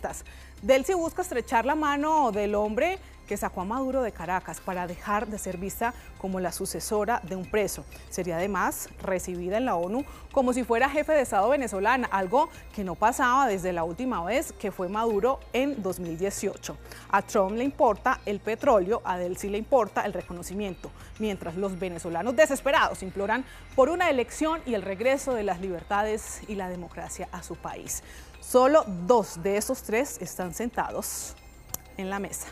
periodistas. Delcy busca estrechar la mano del hombre que sacó a Maduro de Caracas para dejar de ser vista como la sucesora de un preso. Sería además recibida en la ONU como si fuera jefe de Estado venezolana, algo que no pasaba desde la última vez que fue Maduro en 2018. A Trump le importa el petróleo, a Delcy le importa el reconocimiento, mientras los venezolanos desesperados imploran por una elección y el regreso de las libertades y la democracia a su país. Solo 2 de esos 3 están sentados en la mesa.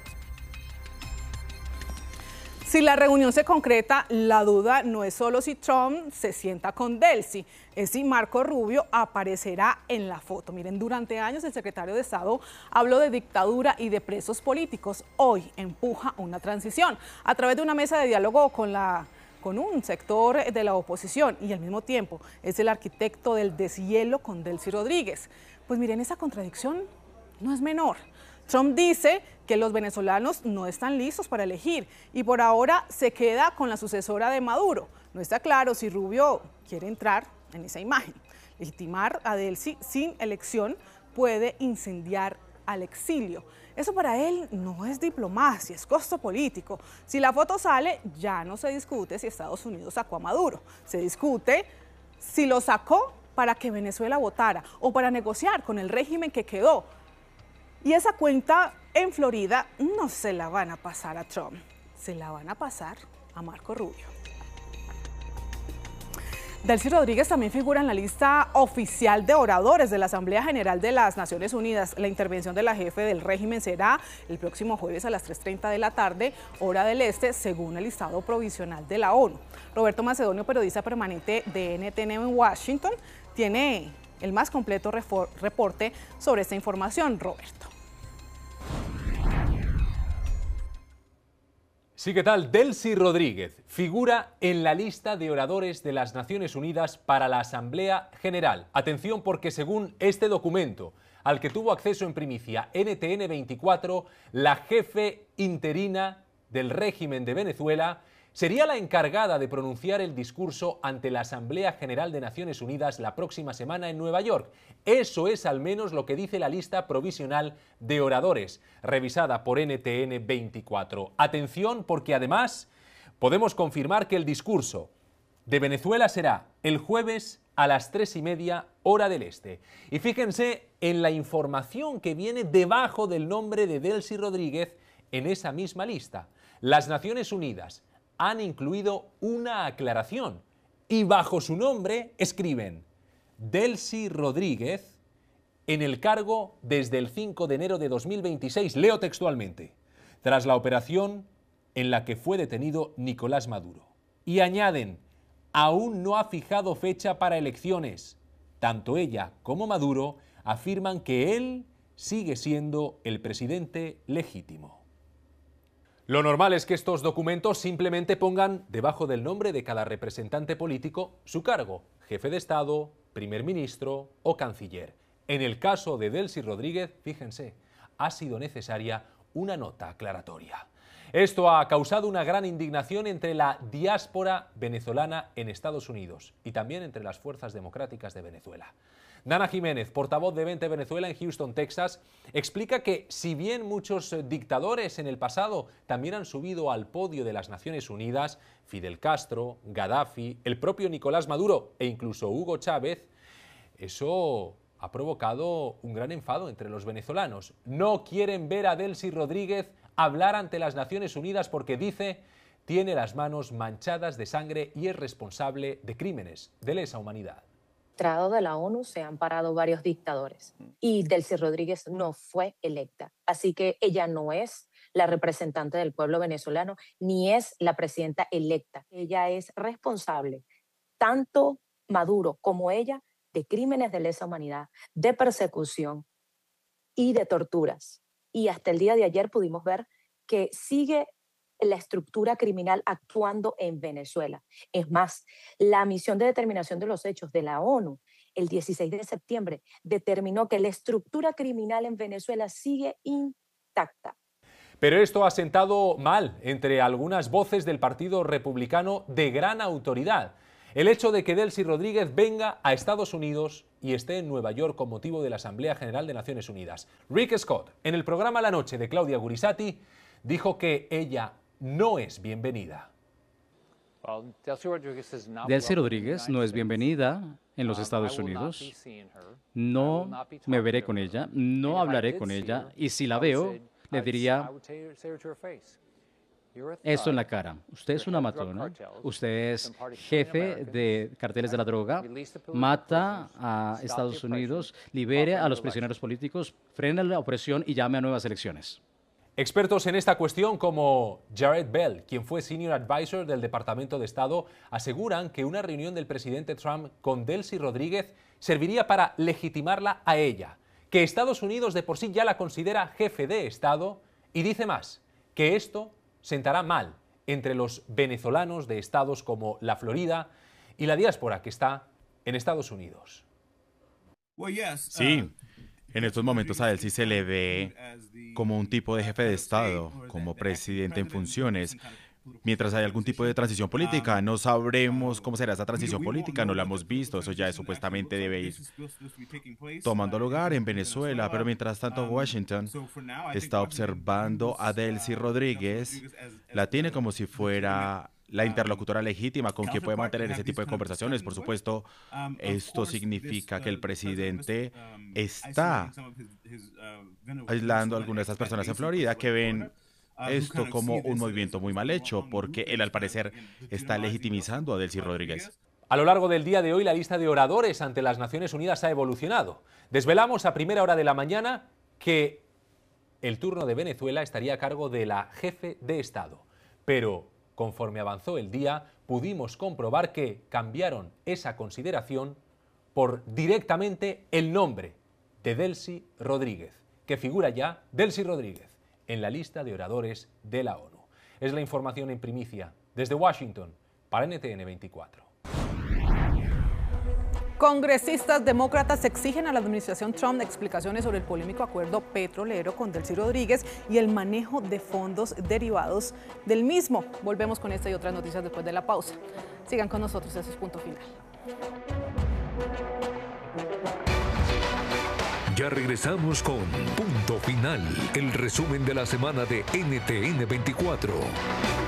Si la reunión se concreta, la duda no es solo si Trump se sienta con Delcy, es si Marco Rubio aparecerá en la foto. Miren, durante años el secretario de Estado habló de dictadura y de presos políticos. Hoy empuja una transición a través de una mesa de diálogo con un sector de la oposición y al mismo tiempo es el arquitecto del deshielo con Delcy Rodríguez. Pues miren, esa contradicción no es menor. Trump dice que los venezolanos no están listos para elegir y por ahora se queda con la sucesora de Maduro. No está claro si Rubio quiere entrar en esa imagen. Legitimar a Delcy sin elección puede incendiar al exilio. Eso para él no es diplomacia, es costo político. Si la foto sale, ya no se discute si Estados Unidos sacó a Maduro. Se discute si lo sacó para que Venezuela votara o para negociar con el régimen que quedó. Y esa cuenta en Florida no se la van a pasar a Trump, se la van a pasar a Marco Rubio. Delcy Rodríguez también figura en la lista oficial de oradores de la Asamblea General de las Naciones Unidas. La intervención de la jefe del régimen será el próximo jueves a las 3:30 de la tarde, hora del este, según el listado provisional de la ONU. Roberto Macedonio, periodista permanente de NTN en Washington, tiene el más completo reporte sobre esta información. Roberto. Sí, ¿qué tal? Delcy Rodríguez figura en la lista de oradores de las Naciones Unidas para la Asamblea General. Atención, porque según este documento, al que tuvo acceso en primicia NTN 24, la jefe interina del régimen de Venezuela sería la encargada de pronunciar el discurso ante la Asamblea General de Naciones Unidas la próxima semana en Nueva York. Eso es al menos lo que dice la lista provisional de oradores, revisada por NTN 24. Atención, porque además podemos confirmar que el discurso de Venezuela será el jueves a las 3:30 hora del este. Y fíjense en la información que viene debajo del nombre de Delcy Rodríguez en esa misma lista. Las Naciones Unidas han incluido una aclaración y bajo su nombre escriben Delcy Rodríguez en el cargo desde el 5 de enero de 2026, leo textualmente, tras la operación en la que fue detenido Nicolás Maduro. Y añaden, aún no ha fijado fecha para elecciones. Tanto ella como Maduro afirman que él sigue siendo el presidente legítimo. Lo normal es que estos documentos simplemente pongan debajo del nombre de cada representante político su cargo, jefe de Estado, primer ministro o canciller. En el caso de Delcy Rodríguez, fíjense, ha sido necesaria una nota aclaratoria. Esto ha causado una gran indignación entre la diáspora venezolana en Estados Unidos y también entre las fuerzas democráticas de Venezuela. Dana Jiménez, portavoz de Vente Venezuela en Houston, Texas, explica que si bien muchos dictadores en el pasado también han subido al podio de las Naciones Unidas, Fidel Castro, Gaddafi, el propio Nicolás Maduro e incluso Hugo Chávez, eso ha provocado un gran enfado entre los venezolanos. No quieren ver a Delcy Rodríguez hablar ante las Naciones Unidas porque dice tiene las manos manchadas de sangre y es responsable de crímenes de lesa humanidad. De la ONU se han parado varios dictadores y Delcy Rodríguez no fue electa. Así que ella no es la representante del pueblo venezolano ni es la presidenta electa. Ella es responsable, tanto Maduro como ella, de crímenes de lesa humanidad, de persecución y de torturas. Y hasta el día de ayer pudimos ver que sigue la estructura criminal actuando en Venezuela. Es más, la misión de determinación de los hechos de la ONU el 16 de septiembre determinó que la estructura criminal en Venezuela sigue intacta. Pero esto ha sentado mal entre algunas voces del Partido Republicano de gran autoridad. El hecho de que Delcy Rodríguez venga a Estados Unidos y esté en Nueva York con motivo de la Asamblea General de Naciones Unidas. Rick Scott, en el programa La Noche de Claudia Gurisati, dijo que ella no es bienvenida. Delcy Rodríguez no es bienvenida en los Estados Unidos. No me veré con ella, no hablaré con ella, y si la veo, le diría esto en la cara. Usted es una matona, usted es jefe de carteles de la droga, mata a Estados Unidos, libere a los prisioneros políticos, frene la opresión y llame a nuevas elecciones. Expertos en esta cuestión como Jared Bell, quien fue Senior Advisor del Departamento de Estado, aseguran que una reunión del presidente Trump con Delcy Rodríguez serviría para legitimarla a ella, que Estados Unidos de por sí ya la considera jefe de Estado y dice más, que esto sentará mal entre los venezolanos de estados como la Florida y la diáspora que está en Estados Unidos. Sí, en estos momentos a Delcy se le ve como un tipo de jefe de Estado, como presidente en funciones. Mientras hay algún tipo de transición política, no sabremos cómo será esa transición política, no la hemos visto, eso ya supuestamente debe ir tomando lugar en Venezuela, pero mientras tanto Washington está observando a Delcy Rodríguez, la tiene como si fuera la interlocutora legítima con quien puede mantener ese tipo de conversaciones. Por supuesto, esto significa que el presidente está aislando a algunas de estas personas en Florida que ven esto como un movimiento muy mal hecho, porque él al parecer está legitimizando a Delcy Rodríguez. A lo largo del día de hoy, la lista de oradores ante las Naciones Unidas ha evolucionado. Desvelamos a primera hora de la mañana que el turno de Venezuela estaría a cargo de la jefe de Estado. Pero conforme avanzó el día, pudimos comprobar que cambiaron esa consideración por directamente el nombre de Delcy Rodríguez, que figura ya Delcy Rodríguez en la lista de oradores de la ONU. Es la información en primicia desde Washington para NTN 24. Congresistas demócratas exigen a la administración Trump explicaciones sobre el polémico acuerdo petrolero con Delcy Rodríguez y el manejo de fondos derivados del mismo. Volvemos con esta y otras noticias después de la pausa. Sigan con nosotros, ese es Punto Final. Ya regresamos con Punto Final, el resumen de la semana de NTN 24.